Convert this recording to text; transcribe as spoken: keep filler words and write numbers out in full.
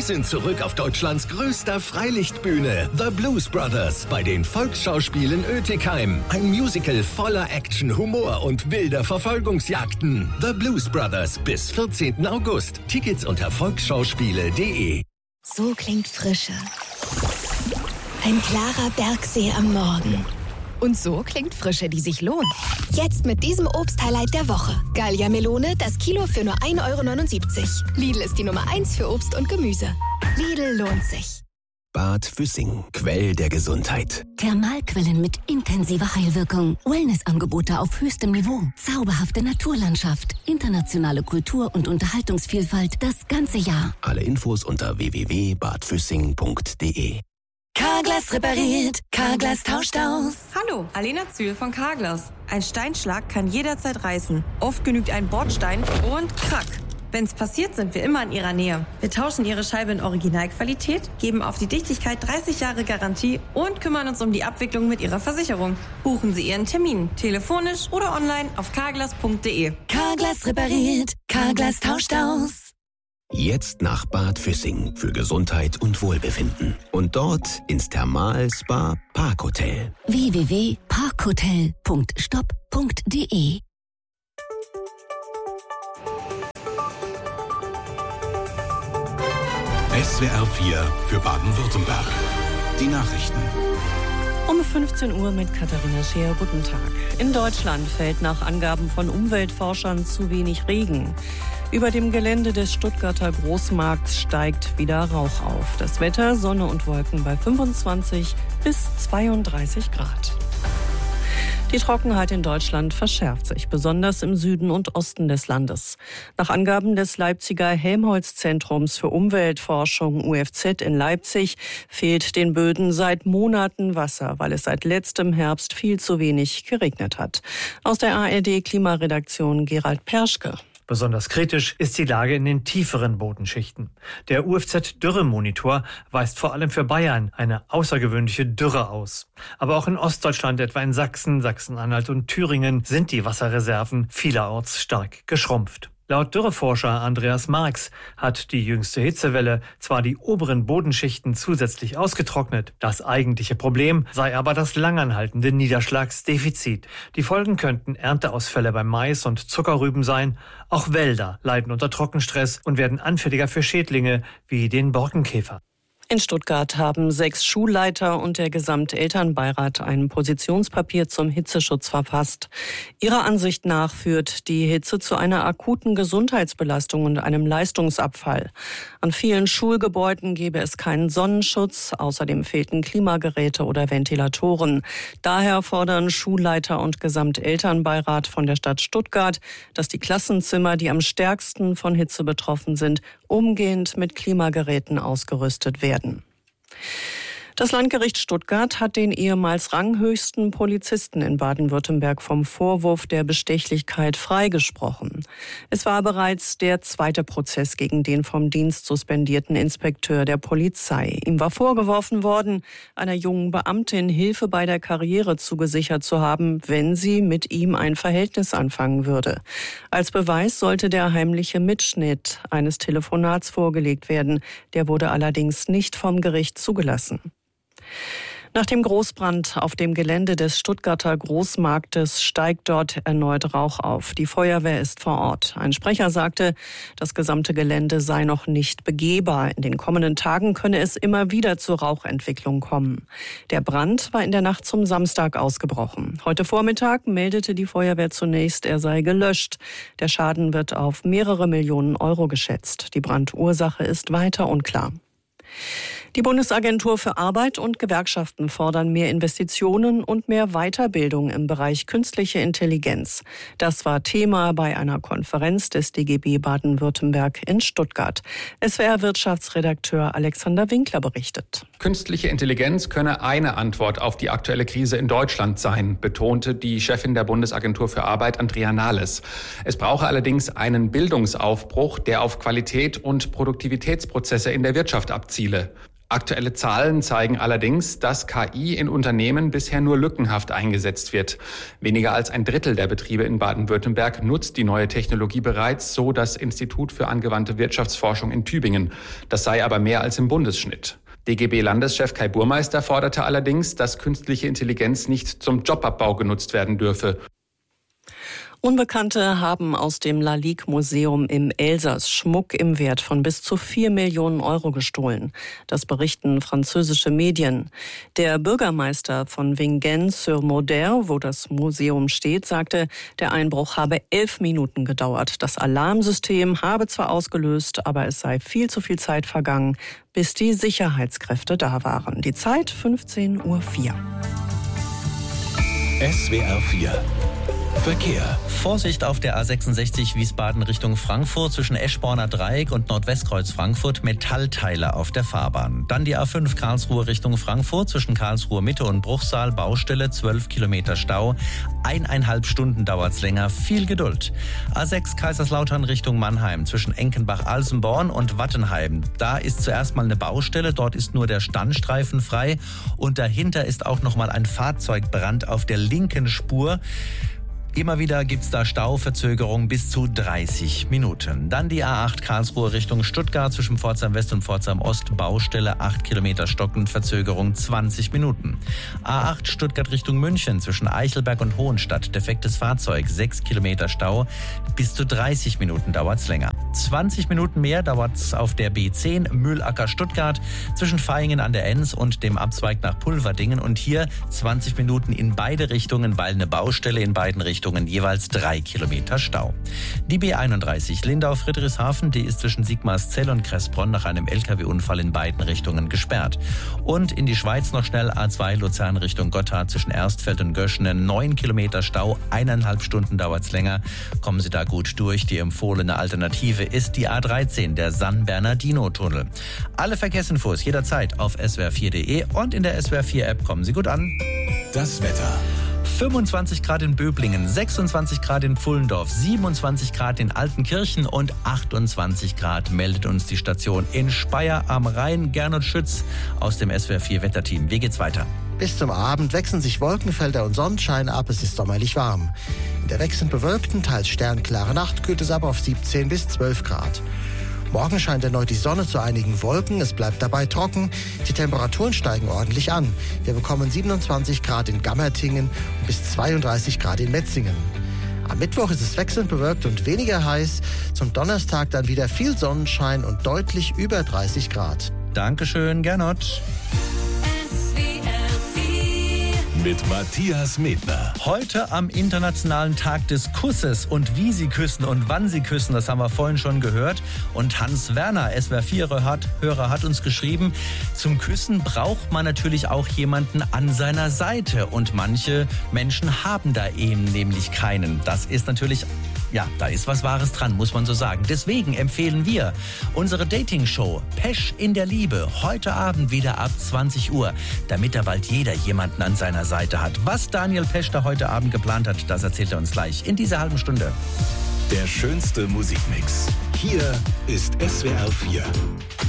sind zurück auf Deutschlands größter Freilichtbühne, The Blues Brothers, bei den Volksschauspielen Oetikheim. Ein Musical voller Action, Humor und wilder Verfolgungsjagden. The Blues Brothers bis vierzehnten August. Tickets unter volksschauspiele punkt de. So klingt Frische. Ein klarer Bergsee am Morgen. Und so klingt Frische, die sich lohnt. Jetzt mit diesem Obst-Highlight der Woche. Gallia Melone, das Kilo für nur ein Euro neunundsiebzig. Lidl ist die Nummer eins für Obst und Gemüse. Lidl lohnt sich. Bad Füssing, Quell der Gesundheit. Thermalquellen mit intensiver Heilwirkung. Wellnessangebote auf höchstem Niveau. Zauberhafte Naturlandschaft. Internationale Kultur- und Unterhaltungsvielfalt das ganze Jahr. Alle Infos unter w w w punkt bad füssing punkt de. Carglass repariert. Carglass tauscht aus. Hallo, Alena Zühl von Carglass. Ein Steinschlag kann jederzeit reißen. Oft genügt ein Bordstein und krack. Wenn's passiert, sind wir immer in Ihrer Nähe. Wir tauschen Ihre Scheibe in Originalqualität, geben auf die Dichtigkeit dreißig Jahre Garantie und kümmern uns um die Abwicklung mit Ihrer Versicherung. Buchen Sie Ihren Termin, telefonisch oder online auf carglass punkt de. Carglass repariert. Carglass tauscht aus. Jetzt nach Bad Füssing für Gesundheit und Wohlbefinden. Und dort ins Thermal-Spa Parkhotel. w w w punkt parkhotel punkt stopp punkt de. S W R vier für Baden-Württemberg. Die Nachrichten. Um fünfzehn Uhr mit Katharina Scheer. Guten Tag. In Deutschland fällt nach Angaben von Umweltforschern zu wenig Regen. Über dem Gelände des Stuttgarter Großmarkts steigt wieder Rauch auf. Das Wetter, Sonne und Wolken bei fünfundzwanzig bis zweiunddreißig Grad. Die Trockenheit in Deutschland verschärft sich, besonders im Süden und Osten des Landes. Nach Angaben des Leipziger Helmholtz-Zentrums für Umweltforschung U F Z in Leipzig fehlt den Böden seit Monaten Wasser, weil es seit letztem Herbst viel zu wenig geregnet hat. Aus der A R D-Klimaredaktion Gerald Perschke. Besonders kritisch ist die Lage in den tieferen Bodenschichten. Der U F Z-Dürremonitor weist vor allem für Bayern eine außergewöhnliche Dürre aus. Aber auch in Ostdeutschland, etwa in Sachsen, Sachsen-Anhalt und Thüringen, sind die Wasserreserven vielerorts stark geschrumpft. Laut Dürreforscher Andreas Marx hat die jüngste Hitzewelle zwar die oberen Bodenschichten zusätzlich ausgetrocknet, das eigentliche Problem sei aber das langanhaltende Niederschlagsdefizit. Die Folgen könnten Ernteausfälle beim Mais und Zuckerrüben sein. Auch Wälder leiden unter Trockenstress und werden anfälliger für Schädlinge wie den Borkenkäfer. In Stuttgart haben sechs Schulleiter und der Gesamtelternbeirat ein Positionspapier zum Hitzeschutz verfasst. Ihrer Ansicht nach führt die Hitze zu einer akuten Gesundheitsbelastung und einem Leistungsabfall. An vielen Schulgebäuden gäbe es keinen Sonnenschutz, außerdem fehlten Klimageräte oder Ventilatoren. Daher fordern Schulleiter und Gesamtelternbeirat von der Stadt Stuttgart, dass die Klassenzimmer, die am stärksten von Hitze betroffen sind, umgehend mit Klimageräten ausgerüstet werden. Das Landgericht Stuttgart hat den ehemals ranghöchsten Polizisten in Baden-Württemberg vom Vorwurf der Bestechlichkeit freigesprochen. Es war bereits der zweite Prozess gegen den vom Dienst suspendierten Inspekteur der Polizei. Ihm war vorgeworfen worden, einer jungen Beamtin Hilfe bei der Karriere zugesichert zu haben, wenn sie mit ihm ein Verhältnis anfangen würde. Als Beweis sollte der heimliche Mitschnitt eines Telefonats vorgelegt werden. Der wurde allerdings nicht vom Gericht zugelassen. Nach dem Großbrand auf dem Gelände des Stuttgarter Großmarktes steigt dort erneut Rauch auf. Die Feuerwehr ist vor Ort. Ein Sprecher sagte, das gesamte Gelände sei noch nicht begehbar. In den kommenden Tagen könne es immer wieder zur Rauchentwicklung kommen. Der Brand war in der Nacht zum Samstag ausgebrochen. Heute Vormittag meldete die Feuerwehr zunächst, er sei gelöscht. Der Schaden wird auf mehrere Millionen Euro geschätzt. Die Brandursache ist weiter unklar. Die Bundesagentur für Arbeit und Gewerkschaften fordern mehr Investitionen und mehr Weiterbildung im Bereich künstliche Intelligenz. Das war Thema bei einer Konferenz des D G B Baden-Württemberg in Stuttgart. S W R-Wirtschaftsredakteur Alexander Winkler berichtet. Künstliche Intelligenz könne eine Antwort auf die aktuelle Krise in Deutschland sein, betonte die Chefin der Bundesagentur für Arbeit, Andrea Nahles. Es brauche allerdings einen Bildungsaufbruch, der auf Qualität und Produktivitätsprozesse in der Wirtschaft abziele. Aktuelle Zahlen zeigen allerdings, dass K I in Unternehmen bisher nur lückenhaft eingesetzt wird. Weniger als ein Drittel der Betriebe in Baden-Württemberg nutzt die neue Technologie bereits, so das Institut für angewandte Wirtschaftsforschung in Tübingen. Das sei aber mehr als im Bundesschnitt. D G B-Landeschef Kai Burmeister forderte allerdings, dass künstliche Intelligenz nicht zum Jobabbau genutzt werden dürfe. Unbekannte haben aus dem Lalique-Museum im Elsass Schmuck im Wert von bis zu vier Millionen Euro gestohlen. Das berichten französische Medien. Der Bürgermeister von Vingennes-sur-Moder, wo das Museum steht, sagte, der Einbruch habe elf Minuten gedauert. Das Alarmsystem habe zwar ausgelöst, aber es sei viel zu viel Zeit vergangen, bis die Sicherheitskräfte da waren. Die Zeit fünfzehn Uhr vier. S W R vier Verkehr. Vorsicht auf der A sechsundsechzig Wiesbaden Richtung Frankfurt zwischen Eschborner Dreieck und Nordwestkreuz Frankfurt, Metallteile auf der Fahrbahn. Dann die A fünf Karlsruhe Richtung Frankfurt zwischen Karlsruhe Mitte und Bruchsal, Baustelle, zwölf Kilometer Stau. Eineinhalb Stunden dauert's länger, viel Geduld. A sechs Kaiserslautern Richtung Mannheim zwischen Enkenbach-Alsenborn und Wattenheim. Da ist zuerst mal eine Baustelle, dort ist nur der Standstreifen frei und dahinter ist auch noch mal ein Fahrzeugbrand auf der linken Spur. Immer wieder gibt's da Stauverzögerungen bis zu dreißig Minuten. Dann die A acht Karlsruhe Richtung Stuttgart zwischen Pforzheim West und Pforzheim Ost, Baustelle, acht Kilometer stockend, Verzögerung zwanzig Minuten. A acht Stuttgart Richtung München zwischen Eichelberg und Hohenstadt, defektes Fahrzeug, sechs Kilometer Stau, bis zu dreißig Minuten dauert's länger. zwanzig Minuten mehr dauert's auf der B zehn Mühlacker Stuttgart zwischen Vaihingen an der Enns und dem Abzweig nach Pulverdingen und hier zwanzig Minuten in beide Richtungen, weil eine Baustelle in beiden Richtungen jeweils drei Kilometer Stau. Die B einunddreißig Lindau-Friedrichshafen, die ist zwischen Sigmarszell und Kressbronn nach einem L K W-Unfall in beiden Richtungen gesperrt. Und in die Schweiz noch schnell A zwei Luzern Richtung Gotthard zwischen Erstfeld und Göschenen, neun Kilometer Stau, eineinhalb Stunden dauert's länger. Kommen Sie da gut durch. Die empfohlene Alternative ist die A dreizehn, der San Bernardino-Tunnel. Alle Verkehrsinfos jederzeit auf S W R vier Punkt de und in der S W R vier App. Kommen Sie gut an. Das Wetter. fünfundzwanzig Grad in Böblingen, sechsundzwanzig Grad in Pfullendorf, siebenundzwanzig Grad in Altenkirchen und achtundzwanzig Grad meldet uns die Station in Speyer am Rhein. Gernot Schütz aus dem S W R vier Wetterteam. Wie geht's weiter? Bis zum Abend wechseln sich Wolkenfelder und Sonnenschein ab. Es ist sommerlich warm. In der wechselnd bewölkten, teils sternklare Nacht kühlt es ab auf siebzehn bis zwölf Grad. Morgen scheint erneut die Sonne zu einigen Wolken. Es bleibt dabei trocken. Die Temperaturen steigen ordentlich an. Wir bekommen siebenundzwanzig Grad in Gammertingen und bis zweiunddreißig Grad in Metzingen. Am Mittwoch ist es wechselnd bewölkt und weniger heiß. Zum Donnerstag dann wieder viel Sonnenschein und deutlich über dreißig Grad. Dankeschön, Gernot. Mit Matthias Medner. Heute am Internationalen Tag des Kusses und wie Sie küssen und wann Sie küssen, das haben wir vorhin schon gehört. Und Hans Werner, S W R vier-Hörer, hat uns geschrieben, zum Küssen braucht man natürlich auch jemanden an seiner Seite. Und manche Menschen haben da eben nämlich keinen. Das ist natürlich... Ja, da ist was Wahres dran, muss man so sagen. Deswegen empfehlen wir unsere Dating-Show Pesch in der Liebe heute Abend wieder ab zwanzig Uhr, damit da bald jeder jemanden an seiner Seite hat. Was Daniel Pesch da heute Abend geplant hat, das erzählt er uns gleich in dieser halben Stunde. Der schönste Musikmix. Hier ist S W R vier.